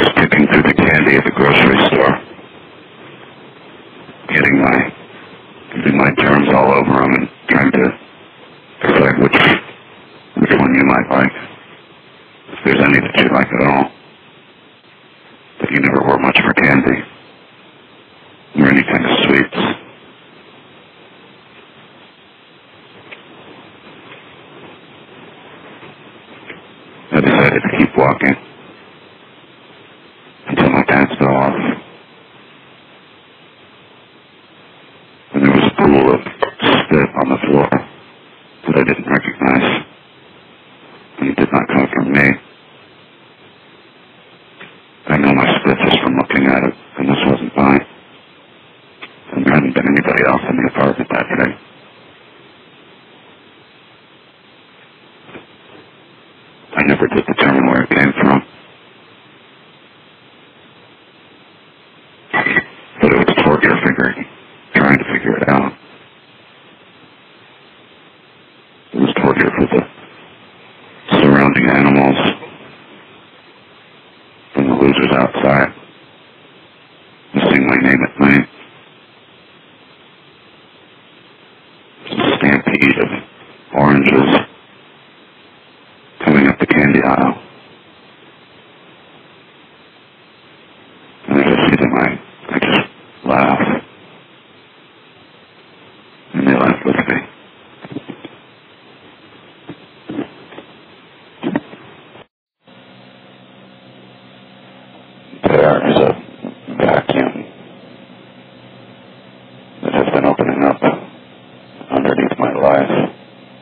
just picking through the candy at the grocery store, getting my germs all over them and trying to decide which one you might like, if there's any that you like at all. But you never were much for candy or any kind of sweets. I decided to keep walking until my pants fell off. And there was a pool of spit on the floor that I didn't recognize. And it did not come from me. I know my spit just from looking at it, and this wasn't mine. And there hadn't been anybody else in the apartment that day. I never did determine where it came from. But it was torture trying to figure it out. It was torture for the surrounding animals and the losers outside who sing my name at night. A stampede of oranges coming up the candy aisle. And as I see them, I just laugh. And they laugh with me. There is a vacuum that has been opening up underneath my life,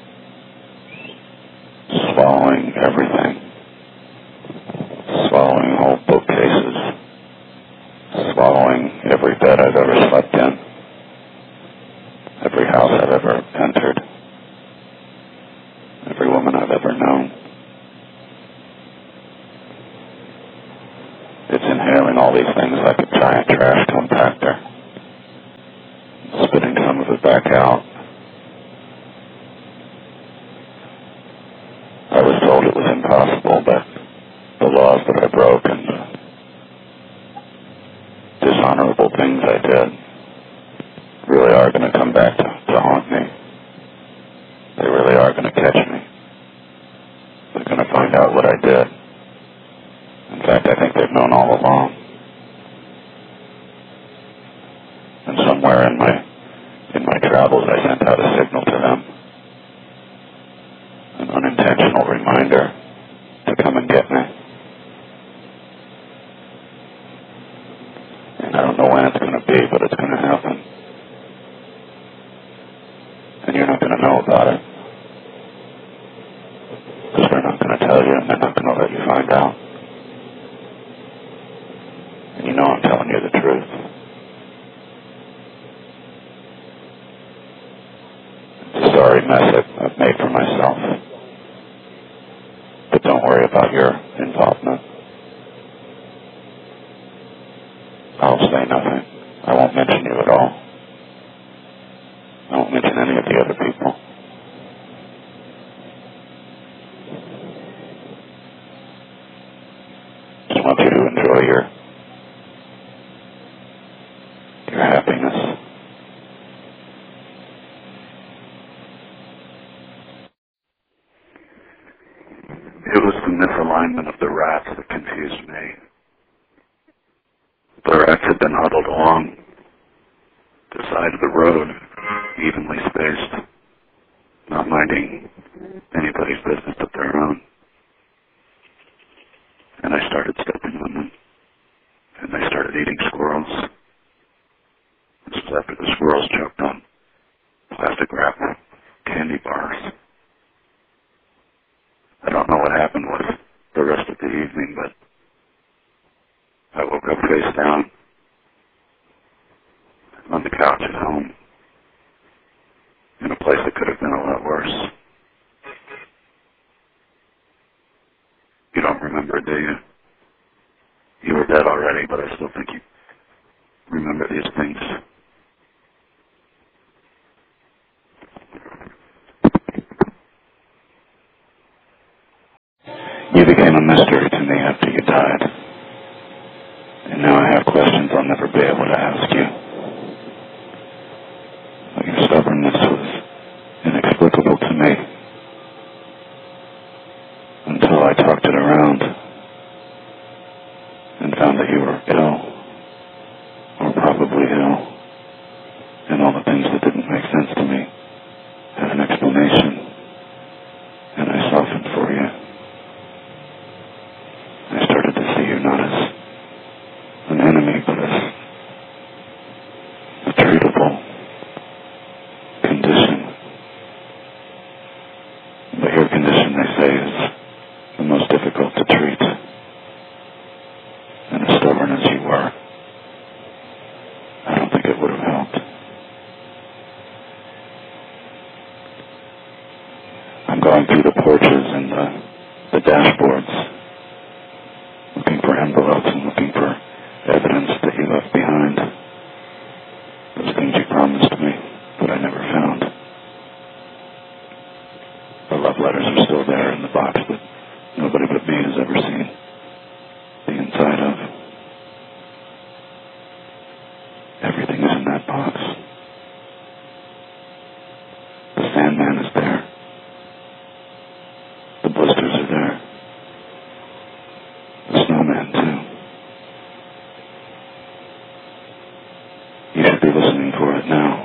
swallowing everything, swallowing whole bookcases, swallowing every bed I've ever slept in, every house I've ever entered, every woman I've ever known. It's inhaling all these things like a giant trash compactor, spitting some of it back out. I was told it was impossible, but the laws that I broke and the dishonorable things I did really are going to come back to haunt me. They really are going to catch me. They're going to find out what I did. In fact, I think they've known all along. And somewhere in my travels, I sent out a signal to them, an unintentional reminder to come and get me. And I don't know when it's going to be, but it's going to happen. And you're not going to know about it. Because they're not going to tell you, and they're not going to let you find out. And you know I'm telling you the truth. It's a sorry mess I've made for myself. But don't worry about your involvement. I'll say nothing. I won't mention you at all. I won't mention any of the other people. Just want you to enjoy your happiness. It was the misalignment of the rats that confused me. The rats had been huddled along the side of the road, evenly spaced, not minding anybody's business but their own. And I started stepping on them, and they started eating squirrels. This was after the squirrels choked on plastic wrap candy bars. I don't know what happened with the rest of the evening, but I woke up face down on the couch at home in a place that could have been a lot worse. You don't remember, do you? You were dead already, but I still think you remember these things. You became a mystery to me after you died. never be able to ask you. But your stubbornness was inexplicable to me until I talked it around and found that you were ill, or probably ill, and all the things that didn't make sense to me had an explanation, and I softened for you. I started to see you not as an enemy, but as a treatable condition. But your condition, they say, is the most difficult to treat. And as stubborn as you were, I don't think it would have helped. I'm going through the porches and the dashboards, looking for envelopes and looking for evidence that you left behind. Those things you promised me, but I never found. The love letters are still there in the box that nobody but me has ever seen the inside of. Everything is in that box. The Sandman is there. The blisters are there. The snowman, too. You should be listening for it now,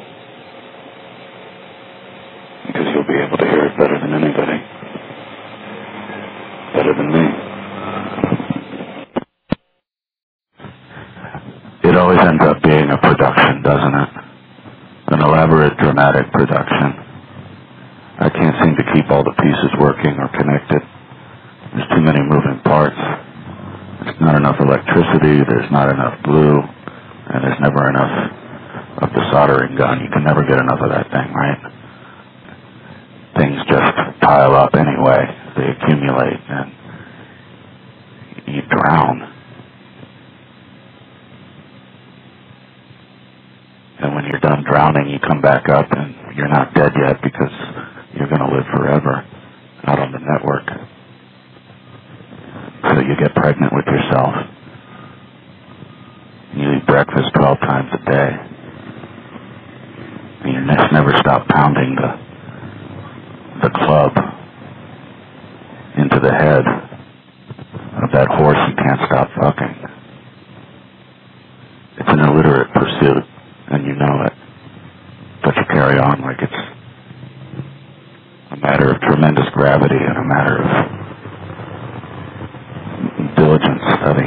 because you'll be able to hear it better than anybody. Better than me. It always ends up being a production, doesn't it? An elaborate, dramatic production. I can't seem to keep all the pieces working or connected. There's too many moving parts. There's not enough electricity, there's not enough glue, and there's never enough of the soldering gun. You can never get enough of that thing, right? Things just pile up anyway. They accumulate, and you drown. And when you're done drowning, you come back up, and you're not dead yet because you're going to live forever out on the network. So you get pregnant with yourself. You eat breakfast 12 times a day. And your necks never stop pounding the club into the head of that horse you can't stop fucking. It's an illiterate pursuit, and you know it. But you carry on like it's a matter of tremendous gravity and a matter of diligent study.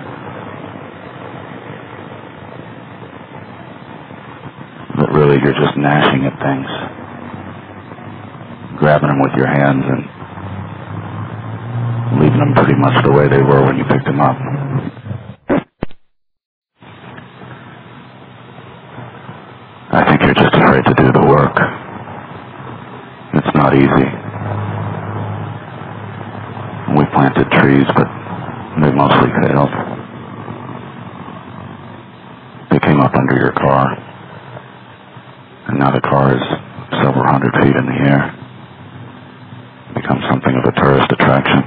But really, you're just gnashing at things, grabbing them with your hands and leaving them pretty much the way they were when you picked them up. I think you're just afraid to do the work. It's not easy. We planted trees, but they mostly failed. They came up under your car, and now the car is several hundred feet in the air. It becomes something of a tourist attraction.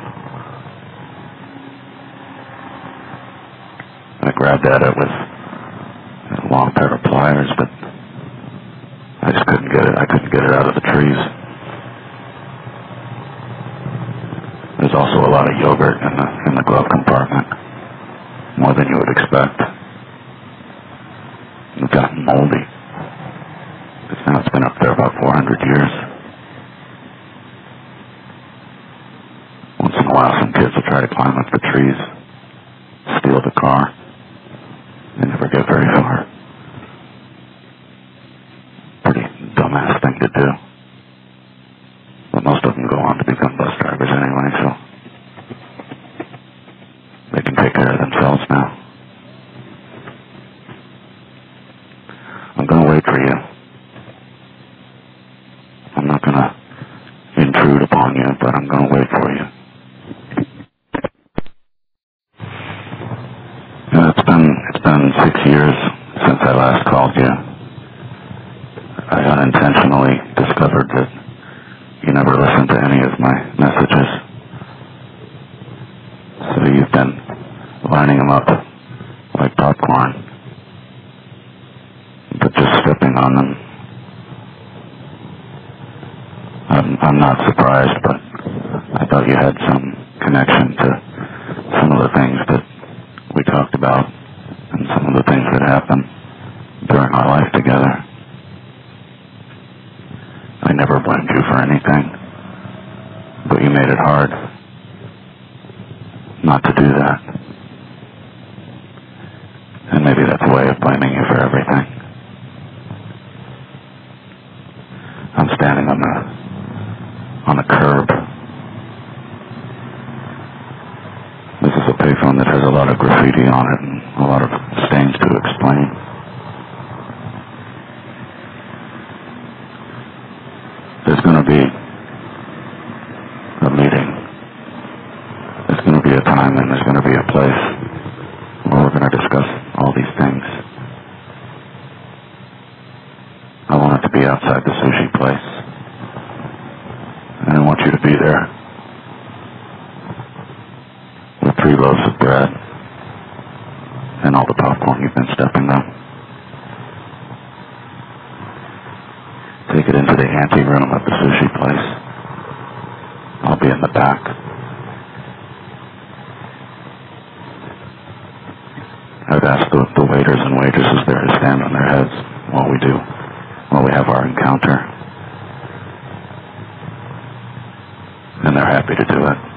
I grabbed at it with a long pair of pliers, but I just couldn't get it. I couldn't get it out of the trees. There's also a lot of yogurt in the glove compartment, more than you would expect. It's gotten moldy. It's been up there about 400 years. Once in a while, some kids will try to climb up the trees, steal the car. They never get very far. Pretty dumbass thing to do. But most of them go on to become bus drivers anyway, so they can take care of themselves now. I'm going to wait for you. I'm not going to intrude upon you, but I'm going to wait for you. It's been 6 years since I last called you. I unintentionally discovered that you never listened to any of my messages. So you've been lining them up like popcorn on them. I'm not surprised, but I thought you had some connection to some of the things that we talked about and some of the things that happened during our life together. I never blamed you for anything, but you made it hard not to do that. And maybe that's a way of blaming you for everything. I'm standing on the curb. This is a payphone that has a lot of graffiti on it and a lot of stains to explain. There's going to be a meeting. There's going to be a time and there's going to be a place where we're going to discuss all these things. I want it to be outside the sushi place. And I want you to be there with 3 loaves of bread and all the popcorn you've been stepping up. Take it into the anteroom of the sushi place. I'll be in the back. I'd ask the waiters and waitresses there to stand on their heads while we have our encounter. And they're happy to do it.